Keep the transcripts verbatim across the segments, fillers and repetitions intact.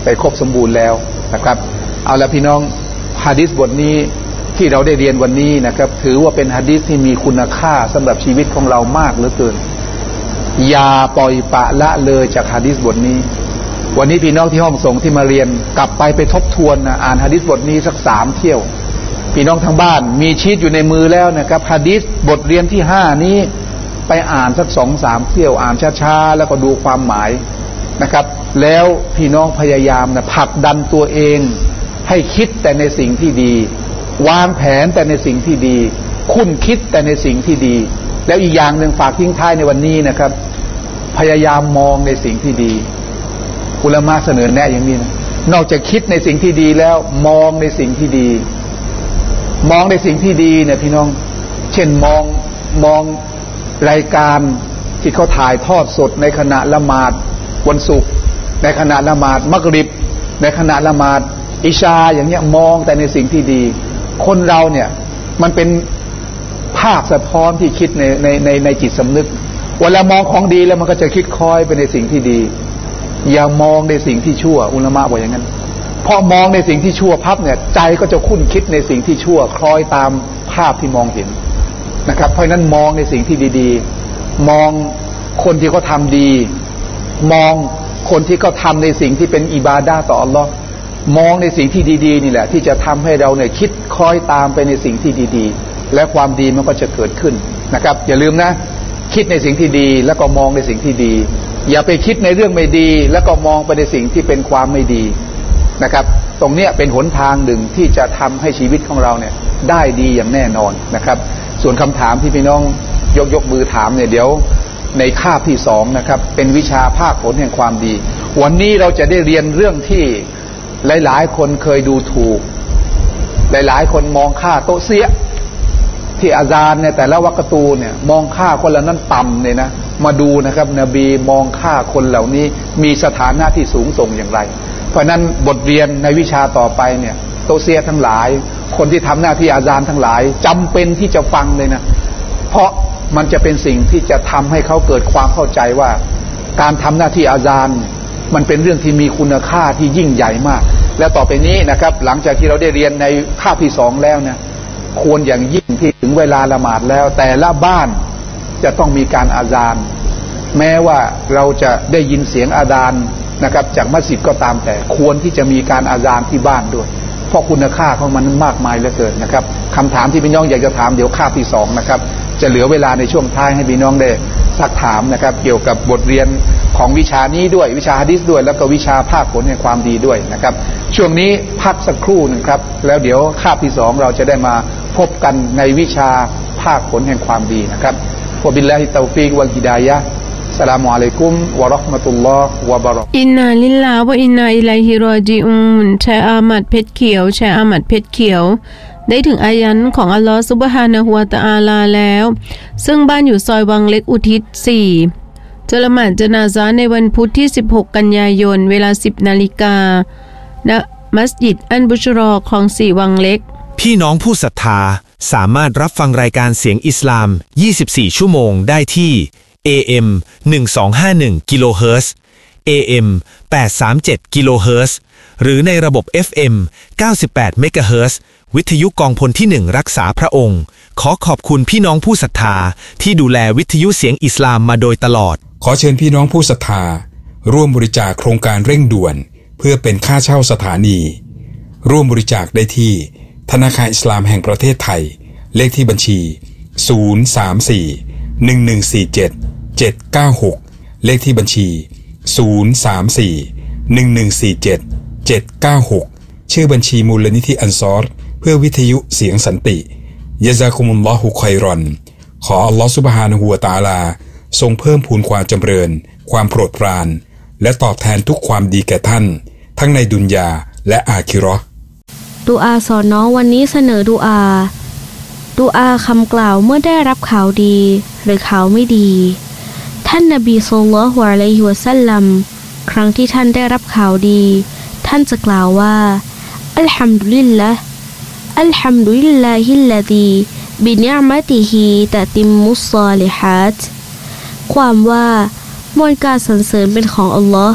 ไปครบสมบูรณ์แล้วนะครับเอาละพี่น้องหะดีษบทนี้ที่เราได้เรียนวันนี้นะครับถือว่าเป็นหะดีษที่มีคุณค่าสำหรับชีวิตของเรามากเหลือเกินอย่าปล่อยปละละเลยจากหะดีษบทนี้วันนี้พี่น้องที่ห้องส่งที่มาเรียนกลับไปไปทบทวนนะอ่านหะดีษบทนี้สักสามเที่ยวพี่น้องทางบ้านมีชีทอยู่ในมือแล้วนะครับหะดีษบทเรียนที่ห้านี้ไปอ่านสักสองสามเที่ยวอ่านช้าๆแล้วก็ดูความหมายนะครับแล้วพี่น้องพยายามนะผลักดันตัวเองให้คิดแต่ในสิ่งที่ดีวางแผนแต่ในสิ่งที่ดีคุ้นคิดแต่ในสิ่งที่ดีแล้วอีกอย่างหนึ่งฝากทิ้งท้ายในวันนี้นะครับพยายามมองในสิ่งที่ดีอุลามะเสนอแนะอย่างนี้นะนอกจากคิดในสิ่งที่ดีแล้วมองในสิ่งที่ดีมองในสิ่งที่ดีเนี่ยพี่น้องเช่นมองมองรายการที่เขาถ่ายทอดสดในขณะละหมาดวันศุกร์ในขณะละหมาดมักริบในขณะละหมาดอิชาอย่างเงี้ยมองแต่ในสิ่งที่ดีคนเราเนี่ยมันเป็นภาพสะท้อนที่คิดในในในในจิตสำนึกเวลามองของดีแล้วมันก็จะคิดคอยไปในสิ่งที่ดีอย่ามองในสิ่งที่ชั่วอุลามะบอกอย่างนั้นพอมองในสิ่งที่ชั่วพับเนี่ยใจก็จะคุ้นคิดในสิ่งที่ชั่วคล้อยตามภาพที่มองเห็นนะครับเพราะฉะนั้นมองในสิ่งที่ดีๆมองคนที่เขาทำดีมองคนที่เขาทำในสิ่งที่เป็นอิบาดะห์ต่ออัลลอฮ์มองในสิ่งที่ดีๆนี่แหละที่จะทำให้เราเนี่ยคิดคล้อยตามไปในสิ่งที่ดีๆและความดีมันก็จะเกิดขึ้นนะครับอย่าลืมนะคิดในสิ่งที่ดีแล้วก็มองในสิ่งที่ดีอย่าไปคิดในเรื่องไม่ดีแล้วก็มองไปในสิ่งที่เป็นความไม่ดีนะครับตรงเนี้ยเป็นหนทางหนึ่งที่จะทำให้ชีวิตของเราเนี่ยได้ดีอย่างแน่นอนนะครับส่วนคำถามที่พี่น้องยกยกมือถามเนี่ยเดี๋ยวในคาบที่สองนะครับเป็นวิชาภาคผลแห่งความดีวันนี้เราจะได้เรียนเรื่องที่หลายๆคนเคยดูถูกหลายๆคนมองค่าโต๊ะเสียที่อาจารย์เนี่ยแต่ละวักตูเนี่ยมองค่าคนเหล่านั้นต่ำเนี่ยนะมาดูนะครับนบีมองค่าคนเหล่านี้มีสถานะที่สูงส่งอย่างไรเพราะนั้นบทเรียนในวิชาต่อไปเนี่ยโตเซียทั้งหลายคนที่ทำหน้าที่อาจารย์ทั้งหลายจำเป็นที่จะฟังเลยนะเพราะมันจะเป็นสิ่งที่จะทำให้เขาเกิดความเข้าใจว่าการทำหน้าที่อาจารย์มันเป็นเรื่องที่มีคุณค่าที่ยิ่งใหญ่มากและต่อไปนี้นะครับหลังจากที่เราได้เรียนในคาบที่สองแล้วเนี่ยควรอย่างยิ่งที่ถึงเวลาละหมาดแล้วแต่ละบ้านจะต้องมีการอาซานแม้ว่าเราจะได้ยินเสียงอาซานนะครับจากมัสยิดก็ตามแต่ควรที่จะมีการอาซานที่บ้านด้วยเพราะคุณค่าของมันมากมายเหลือเกินนะครับคำถามที่พี่น้องอยากจะถามเดี๋ยวคาบที่สองนะครับจะเหลือเวลาในช่วงท้ายให้พี่น้องได้ซักถามนะครับเกี่ยวกับบทเรียนของวิชานี้ด้วยวิชาหะดีษด้วยแล้วก็วิชาภาคผลแห่งความดีด้วยนะครับช่วงนี้พักสักครู่หนึ่งครับแล้วเดี๋ยวคาบที่สองเราจะได้มาพบกันในวิชาภาคผลแห่งความดีนะครับวะบิลลาฮิตตอฟีกวัลฮิดายะฮ์อัสสลามุอะลัยกุมวะเราะห์มะตุลลอฮ์วะบะเราะกาตุฮ์อินนาลิลลาฮ์วะอินนาอิลัยฮิรอญิอูนแชร์อามัดเพชรเขียวแชร์อามัดเพชรเขียวได้ถึงอายันของอัลลอฮฺซุบฮานะฮูวะตะอาลาแล้วซึ่งบ้านอยู่ซอยวังเล็กอุทิศสี่จะละหมาดญะนาซะห์ในวันพุธที่สิบหกกันยายนเวลา สิบนาฬิกา ณมัสยิดอันบุชรอคลองสี่วังเล็กพี่น้องผู้ศรัทธาสามารถรับฟังรายการเสียงอิสลามยี่สิบสี่ชั่วโมงได้ที่ เอ เอ็ม หนึ่งพันสองร้อยห้าสิบเอ็ด กิโลเฮิรตซ์ เอ เอ็ม แปดร้อยสามสิบเจ็ด กิโลเฮิรตซ์ หรือในระบบ เอฟ เอ็ม เก้าสิบแปด เมกะเฮิรตซ์ วิทยุกองพลที่หนึ่งรักษาพระองค์ขอขอบคุณพี่น้องผู้ศรัทธาที่ดูแลวิทยุเสียงอิสลามมาโดยตลอดขอเชิญพี่น้องผู้ศรัทธาร่วมบริจาคโครงการเร่งด่วนเพื่อเป็นค่าเช่าสถานีร่วมบริจาคได้ที่ธนาคารอิสลามแห่งประเทศไทยเลขที่บัญชีศูนย์ สาม สี่ หนึ่ง หนึ่ง สี่ เจ็ด เจ็ด เก้า หกเลขที่บัญชีศูนย์ สาม สี่ หนึ่ง หนึ่ง สี่ เจ็ด เจ็ด เก้า หกชื่อบัญชีมูลนิธิอันซอรเพื่อวิทยุเสียงสันติยะซากุมุลลอฮุค็อยรอนขออัลลอฮฺซุบฮานะฮูวะตะอาลาทรงเพิ่มพูนความจำเริญความโปรดปรานและตอบแทนทุกความดีแก่ท่านทั้งในดุนยาและอาคิเราะห์ดุอาสอนน้องวันนี้เสนอดุอาดุอาคำกล่าวเมื่อได้รับข่าวดีหรือข่าวไม่ดีท่านนบีศ็อลลัลลอฮุอะลัยฮิวะซัลลัมครั้งที่ท่านได้รับข่าวดีท่านจะกล่าวว่าอัลฮัมดุลิลลาห์อัลฮัมดุลิลลาฮิลลซีบินิอ์มะติฮิตะติมมุศศอลิฮาตความว่ามวลการสรรเสริญเป็นของอัลลอฮ์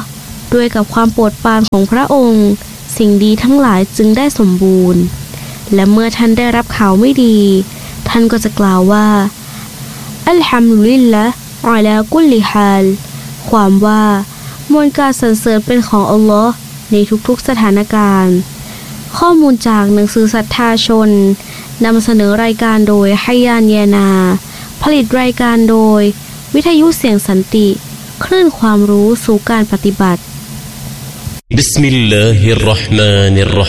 ด้วยกับความโปรดปรานของพระองค์สิ่งดีทั้งหลายจึงได้สมบูรณ์และเมื่อท่านได้รับข่าวไม่ดีท่านก็จะกล่าวว่าอัลฮัมดุลิลละอะลากุลลิฮาลความว่ามวลการสรรเสริญเป็นของอัลลอฮ์ในทุกๆสถานการณ์ข้อมูลจากหนังสือศรัทธาชนนำเสนอรายการโดยฮัยยานเยนาผลิตรายการโดยวิทยุเสียงสันติคลื่นความรู้สู่การปฏิบัติบิสมิลลาฮิรเราะห์มานิรเราะ